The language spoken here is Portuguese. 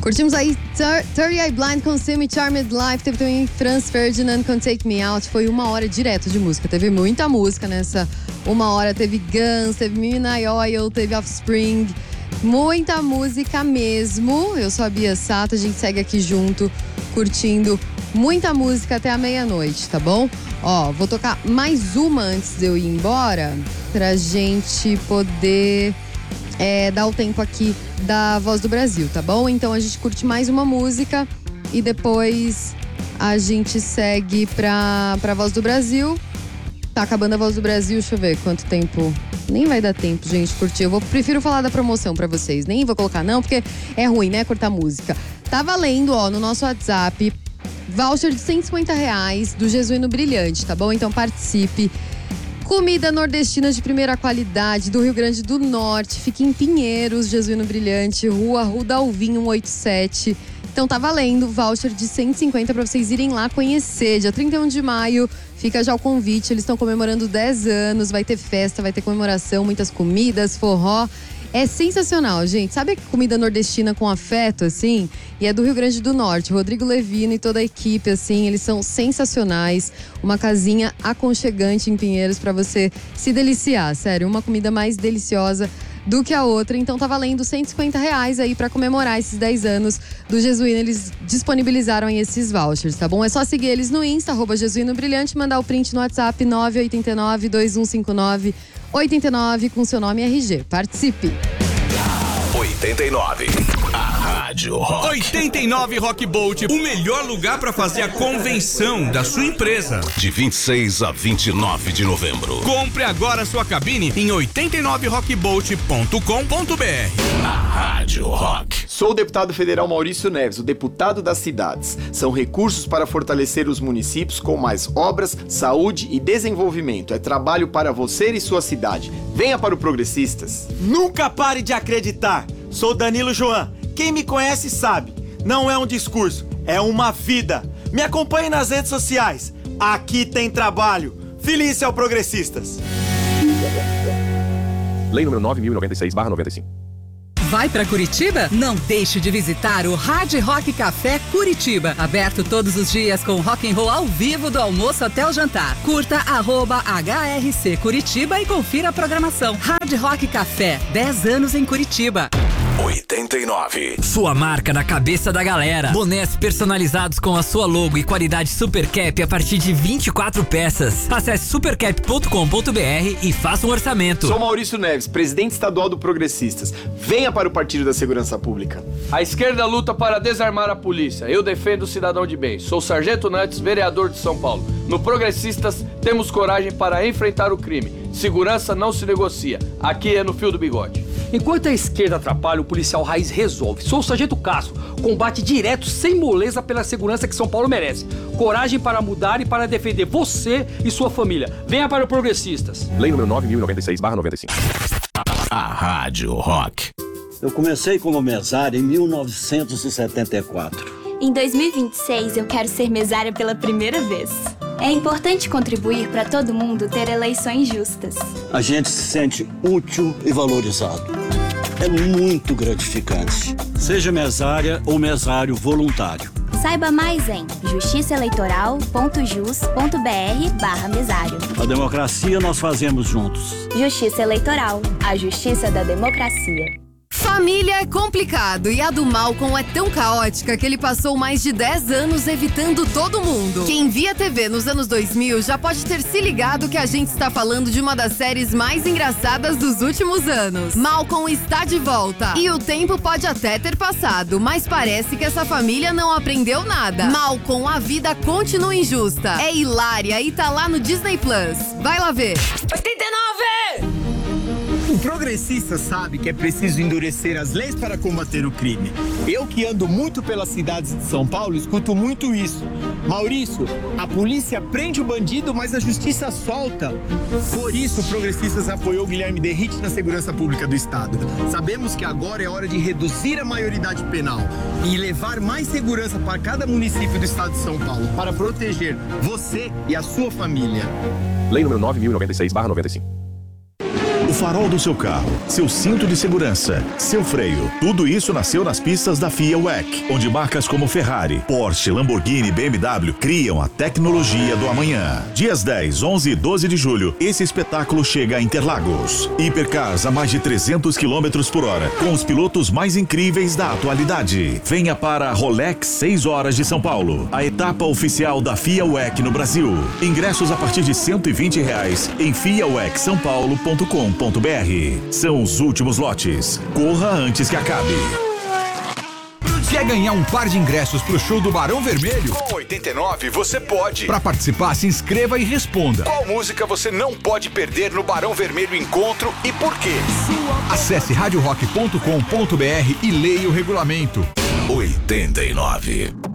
Curtimos aí 30 Eye Blind com Semi Charmed Life. Teve também Franz Ferdinand com Take Me Out. Foi 1 hora direto de música. Teve muita música nessa 1 hora. Teve Guns, teve Midnight Oil, teve Offspring. Muita música mesmo. Eu sou a Bia Sato, a gente segue aqui junto, curtindo muita música até a meia-noite, tá bom? Ó, vou tocar mais uma antes de eu ir embora, pra gente poder dar o tempo aqui da Voz do Brasil, tá bom? Então a gente curte mais uma música e depois a gente segue pra Voz do Brasil. Tá acabando a Voz do Brasil, deixa eu ver quanto tempo. Nem vai dar tempo, gente, curtir. Prefiro falar da promoção pra vocês. Nem vou colocar não, porque é ruim, né, cortar música. Tá valendo, ó, no nosso WhatsApp, voucher de R$150 do Jesuíno Brilhante, tá bom? Então participe. Comida nordestina de primeira qualidade do Rio Grande do Norte. Fica em Pinheiros, Jesuíno Brilhante, Rua Rudalvin 187. Então tá valendo voucher de 150 pra vocês irem lá conhecer. Dia 31 de maio, fica já o convite. Eles estão comemorando 10 anos, vai ter festa, vai ter comemoração, muitas comidas, forró. É sensacional, gente. Sabe a comida nordestina com afeto, assim? E é do Rio Grande do Norte. Rodrigo Levino e toda a equipe, assim, eles são sensacionais. Uma casinha aconchegante em Pinheiros pra você se deliciar. Sério, uma comida mais deliciosa do que a outra. Então tá valendo R$150 aí pra comemorar esses 10 anos do Jesuíno. Eles disponibilizaram aí esses vouchers, tá bom? É só seguir eles no Insta, @Jesuíno Brilhante, mandar o print no WhatsApp 989-2159-89 com seu nome e RG. Participe! 89. A Rádio Rock. 89 Rock Bolt, o melhor lugar para fazer a convenção da sua empresa. De 26 a 29 de novembro. Compre agora sua cabine em 89rockbolt.com.br. A Rádio Rock. Sou o deputado federal Maurício Neves, o deputado das cidades. São recursos para fortalecer os municípios com mais obras, saúde e desenvolvimento. É trabalho para você e sua cidade. Venha para o Progressistas. Nunca pare de acreditar. Sou Danilo Joan. Quem me conhece sabe. Não é um discurso, é uma vida. Me acompanhe nas redes sociais. Aqui tem trabalho. Feliz ao Progressistas. Lei número 9.096/95. Vai pra Curitiba? Não deixe de visitar o Hard Rock Café Curitiba. Aberto todos os dias com rock and roll ao vivo do almoço até o jantar. Curta @HRC Curitiba e confira a programação. Hard Rock Café, 10 anos em Curitiba. 89. Sua marca na cabeça da galera. Bonés personalizados com a sua logo e qualidade Supercap a partir de 24 peças. Acesse supercap.com.br e faça um orçamento. Sou Maurício Neves, presidente estadual do Progressistas. Venha para o Partido da Segurança Pública. A esquerda luta para desarmar a polícia. Eu defendo o cidadão de bem. Sou Sargento Nantes, vereador de São Paulo. No Progressistas, temos coragem para enfrentar o crime. Segurança não se negocia. Aqui é no fio do bigode. Enquanto a esquerda atrapalha, o policial raiz resolve. Sou o Sargento Castro. Combate direto, sem moleza, pela segurança que São Paulo merece. Coragem para mudar e para defender você e sua família. Venha para o Progressistas. Lei número 9.096/95. A Rádio Rock. Eu comecei como mesário em 1974. Em 2026, eu quero ser mesária pela primeira vez. É importante contribuir para todo mundo ter eleições justas. A gente se sente útil e valorizado. É muito gratificante. Seja mesária ou mesário voluntário. Saiba mais em justiçaeleitoral.jus.br/mesário. A democracia nós fazemos juntos. Justiça Eleitoral, a justiça da democracia. Família é complicado e a do Malcolm é tão caótica que ele passou mais de 10 anos evitando todo mundo. Quem via TV nos anos 2000 já pode ter se ligado que a gente está falando de uma das séries mais engraçadas dos últimos anos. Malcolm está de volta. E o tempo pode até ter passado, mas parece que essa família não aprendeu nada. Malcolm, a vida continua injusta. É hilária e tá lá no Disney Plus. Vai lá ver. 89! O progressista sabe que é preciso endurecer as leis para combater o crime. Eu que ando muito pelas cidades de São Paulo, escuto muito isso. Maurício, a polícia prende o bandido, mas a justiça solta. Por isso, o Progressistas apoiou Guilherme Derrite na segurança pública do estado. Sabemos que agora é hora de reduzir a maioridade penal e levar mais segurança para cada município do estado de São Paulo, para proteger você e a sua família. Lei número 9.096/95. O farol do seu carro, seu cinto de segurança, seu freio. Tudo isso nasceu nas pistas da FIA WEC, onde marcas como Ferrari, Porsche, Lamborghini e BMW criam a tecnologia do amanhã. Dias 10, 11 e 12 de julho, esse espetáculo chega a Interlagos. Hipercars a mais de 300 km por hora, com os pilotos mais incríveis da atualidade. Venha para a Rolex 6 horas de São Paulo, a etapa oficial da FIA WEC no Brasil. Ingressos a partir de R$120 em fiawecsaopaulo.com.br. São os últimos lotes. Corra antes que acabe. Quer ganhar um par de ingressos pro show do Barão Vermelho? Com 89 você pode. Para participar, se inscreva e responda. Qual música você não pode perder no Barão Vermelho Encontro e por quê? Acesse radiorock.com.br e leia o regulamento. 89.